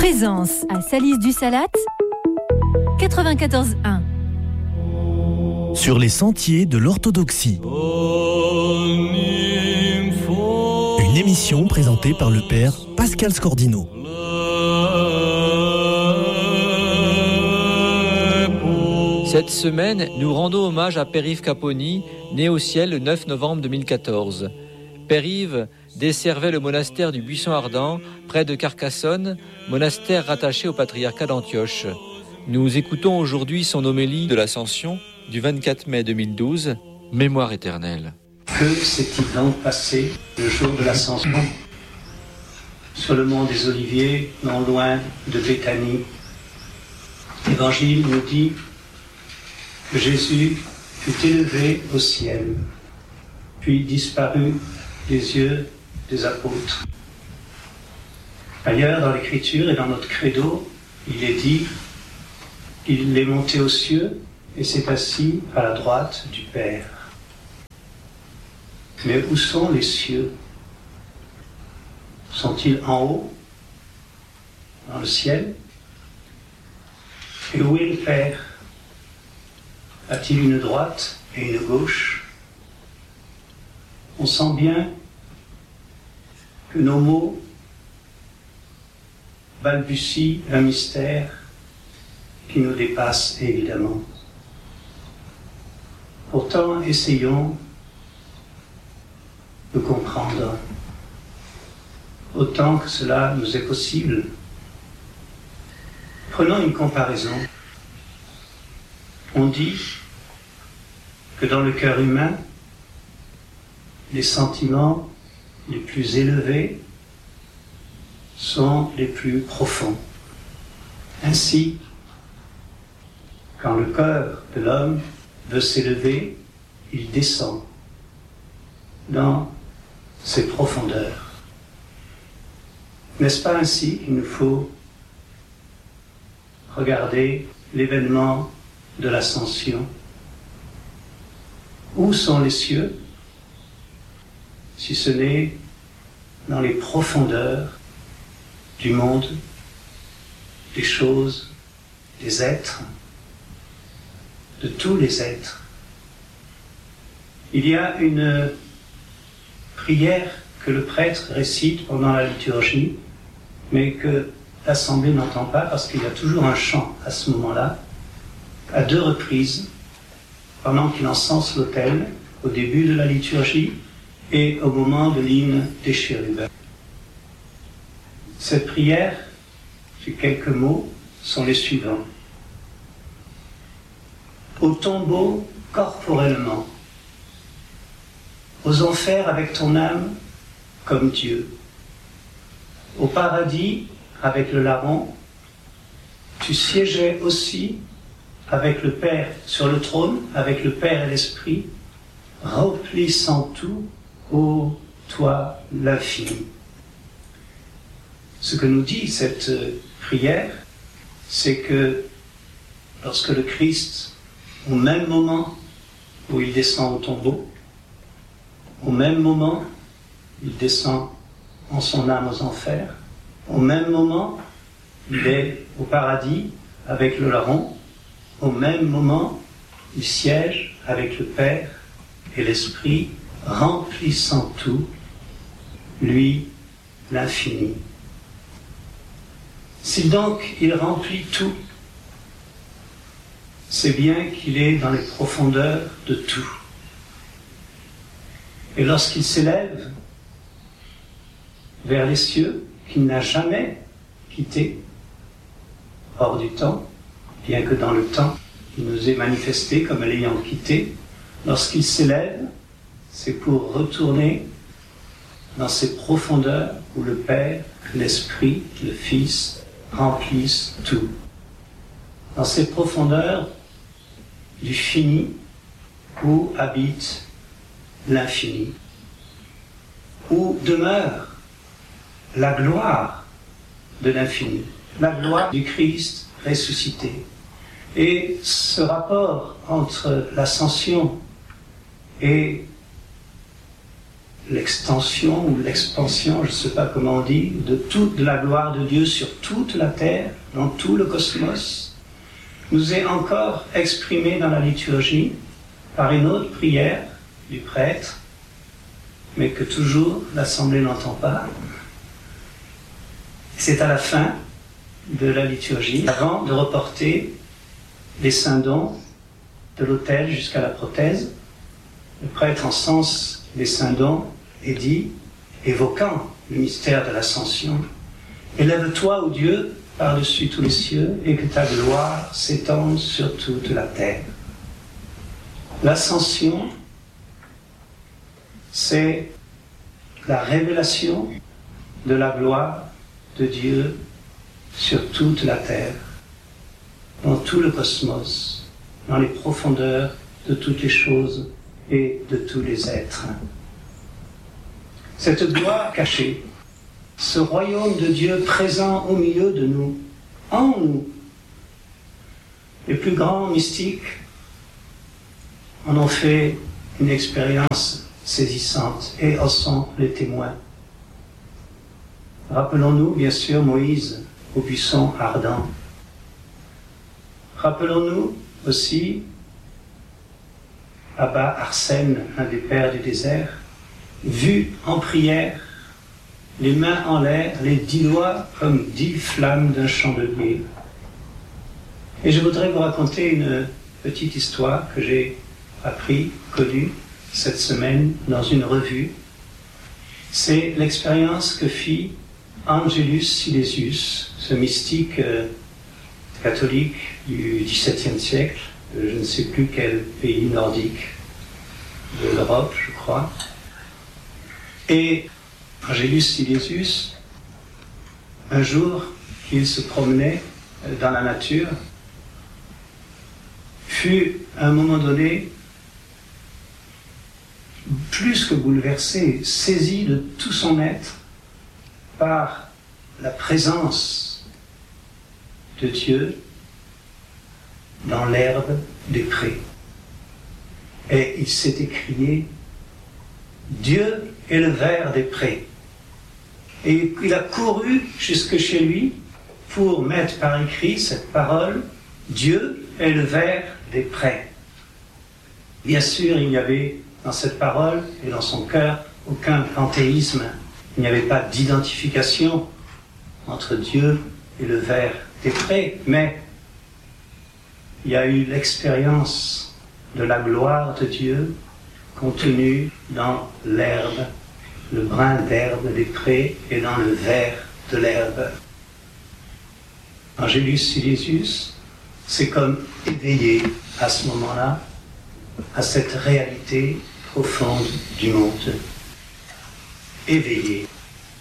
Présence à Salis-du-Salat, 94.1. Sur les sentiers de l'orthodoxie. Une émission présentée par le père Pascal Scordino. Cette semaine, nous rendons hommage à Père Yves Caponi, né au ciel le 9 novembre 2014. Père Yves desservait le monastère du Buisson Ardent, près de Carcassonne, monastère rattaché au patriarcat d'Antioche. Nous écoutons aujourd'hui son homélie de l'Ascension du 24 mai 2012, Mémoire éternelle. Que s'est-il donc passé le jour de l'Ascension sur le mont des Oliviers, non loin de Béthanie? L'Évangile nous dit que Jésus fut élevé au ciel, puis disparut des yeux des apôtres. Ailleurs, dans l'Écriture et dans notre credo, il est dit qu'il est monté aux cieux et s'est assis à la droite du Père. Mais où sont les cieux? Sont-ils en haut, dans le ciel? Et où est le Père? A-t-il une droite et une gauche? On sent bien que nos mots balbutient un mystère qui nous dépasse évidemment. Pourtant, essayons de comprendre autant que cela nous est possible. Prenons une comparaison. On dit que dans le cœur humain, les sentiments les plus élevés sont les plus profonds. Ainsi, quand le cœur de l'homme veut s'élever, il descend dans ses profondeurs. N'est-ce pas ainsi qu'il nous faut regarder l'événement de l'Ascension? Où sont les cieux, si ce n'est dans les profondeurs du monde, des choses, des êtres, de tous les êtres? Il y a une prière que le prêtre récite pendant la liturgie, mais que l'Assemblée n'entend pas parce qu'il y a toujours un chant à ce moment-là, à 2 reprises, pendant qu'il encense l'autel, au début de la liturgie et au moment de l'hymne des chérubins. Cette prière, ces quelques mots, sont les suivants. Au tombeau corporellement, aux enfers avec ton âme comme Dieu, au paradis avec le larron, tu siégeais aussi avec le Père sur le trône, avec le Père et l'Esprit, remplissant tout, ô toi l'infini. Ce que nous dit cette prière, c'est que lorsque le Christ, au même moment où il descend au tombeau, au même moment, il descend en son âme aux enfers, au même moment, il est au paradis avec le larron, au même moment, il siège avec le Père et l'Esprit, remplissant tout, lui, l'infini. Si donc il remplit tout, c'est bien qu'il est dans les profondeurs de tout. Et lorsqu'il s'élève vers les cieux, qu'il n'a jamais quittés, hors du temps, bien que dans le temps, il nous est manifesté comme l'ayant quitté, lorsqu'il s'élève, c'est pour retourner dans ces profondeurs où le Père, l'Esprit, le Fils remplissent tout. Dans ces profondeurs du fini où habite l'infini, où demeure la gloire de l'infini, la gloire du Christ ressuscité. Et ce rapport entre l'ascension et l'extension ou l'expansion, je ne sais pas comment on dit, de toute la gloire de Dieu sur toute la terre, dans tout le cosmos, nous est encore exprimée dans la liturgie par une autre prière du prêtre, mais que toujours l'Assemblée n'entend pas. C'est à la fin de la liturgie, avant de reporter les saints dons de l'autel jusqu'à la prothèse. Le prêtre encense les saints dons et dit, évoquant le mystère de l'ascension, « Élève-toi, ô Dieu, par-dessus tous les cieux, et que ta gloire s'étende sur toute la terre. » L'ascension, c'est la révélation de la gloire de Dieu sur toute la terre, dans tout le cosmos, dans les profondeurs de toutes les choses et de tous les êtres. Cette gloire cachée, ce royaume de Dieu présent au milieu de nous, en nous, les plus grands mystiques en ont fait une expérience saisissante et en sont les témoins. Rappelons-nous bien sûr Moïse au buisson ardent. Rappelons-nous aussi Abba Arsène, un des pères du désert, vu en prière, les mains en l'air, les 10 doigts comme 10 flammes d'un chandelier. Et je voudrais vous raconter une petite histoire que j'ai connue cette semaine dans une revue. C'est l'expérience que fit Angelus Silesius, ce mystique catholique du XVIIe siècle, je ne sais plus quel pays nordique de l'Europe, je crois. Et Angelus Silesius, un jour qu'il se promenait dans la nature, fut à un moment donné plus que bouleversé, saisi de tout son être par la présence de Dieu dans l'herbe des prés. Et il s'est écrié « Dieu est le ver des prés ». Et il a couru jusque chez lui pour mettre par écrit cette parole « Dieu est le ver des prés ». Bien sûr, il n'y avait dans cette parole et dans son cœur aucun panthéisme. Il n'y avait pas d'identification entre Dieu et le ver des prés, mais il y a eu l'expérience de la gloire de Dieu contenue dans l'herbe, le brin d'herbe des prés et dans le vert de l'herbe. Angelus Silesius s'est comme éveillé à ce moment-là à cette réalité profonde du monde. Éveillé.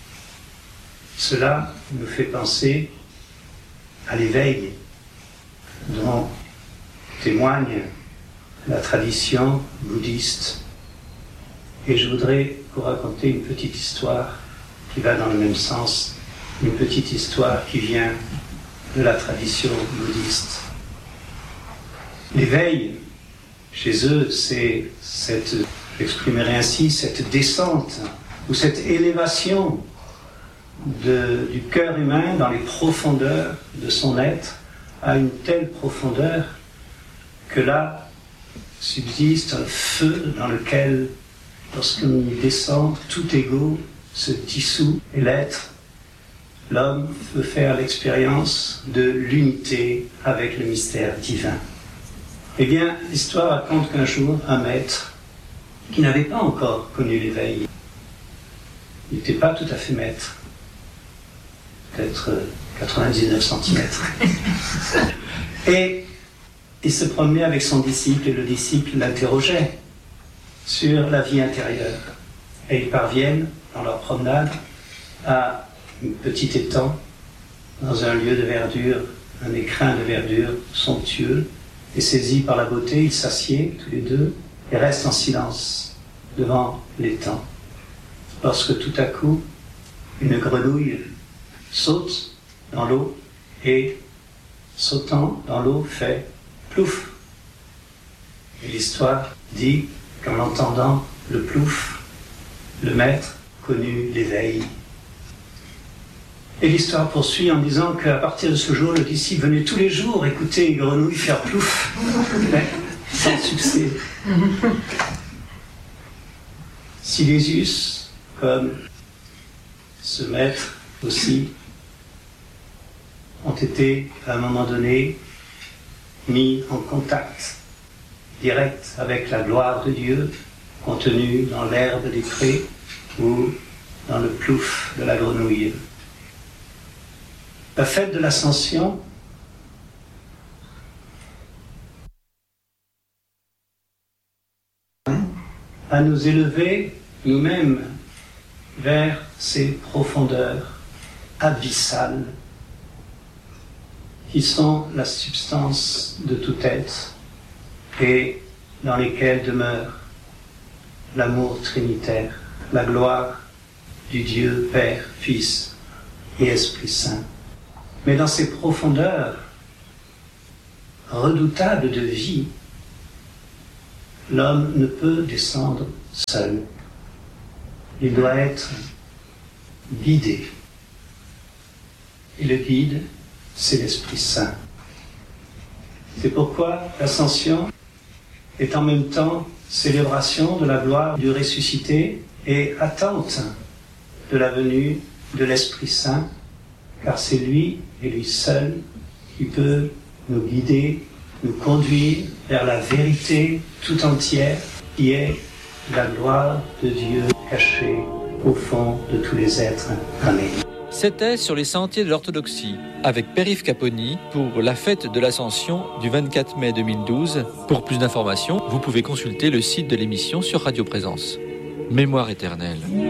Cela nous fait penser à l'éveil dont témoigne la tradition bouddhiste. Et je voudrais vous raconter une petite histoire qui va dans le même sens, une petite histoire qui vient de la tradition bouddhiste. L'éveil, chez eux, c'est j'exprimerai ainsi, cette descente ou cette élévation du cœur humain dans les profondeurs de son être à une telle profondeur que là subsiste un feu dans lequel, lorsqu'on y descend, tout ego se dissout et l'homme peut faire l'expérience de l'unité avec le mystère divin. Eh bien, l'histoire raconte qu'un jour, un maître qui n'avait pas encore connu l'éveil, il n'était pas tout à fait maître, peut-être 99 cm. Et il se promenait avec son disciple et le disciple l'interrogeait sur la vie intérieure. Et ils parviennent, dans leur promenade, à un petit étang, dans un lieu de verdure, un écrin de verdure somptueux, et saisis par la beauté, ils s'assiedent tous les deux et restent en silence devant l'étang. Lorsque tout à coup, une grenouille saute dans l'eau et, sautant dans l'eau, fait plouf. Et l'histoire dit qu'en entendant le plouf, le Maître connut l'éveil. Et l'histoire poursuit en disant qu'à partir de ce jour, le disciple venait tous les jours écouter les grenouilles faire plouf, mais sans succès. Silésius, comme ce maître aussi, ont été à un moment donné mis en contact direct avec la gloire de Dieu contenue dans l'herbe des prés ou dans le plouf de la grenouille. La fête de l'Ascension à nous élever nous-mêmes vers ces profondeurs abyssales qui sont la substance de tout être et dans lesquelles demeure l'amour trinitaire, la gloire du Dieu Père, Fils et Esprit Saint. Mais dans ces profondeurs redoutables de vie, l'homme ne peut descendre seul. Il doit être guidé. Et le guide, c'est l'Esprit Saint. C'est pourquoi l'Ascension est en même temps célébration de la gloire du ressuscité et attente de la venue de l'Esprit Saint, car c'est lui et lui seul qui peut nous guider, nous conduire vers la vérité tout entière qui est la gloire de Dieu cachée au fond de tous les êtres. Amen. C'était Sur les sentiers de l'orthodoxie avec Père-Yves Caponi pour la fête de l'Ascension du 24 mai 2012. Pour plus d'informations, vous pouvez consulter le site de l'émission sur Radio Présence. Mémoire éternelle.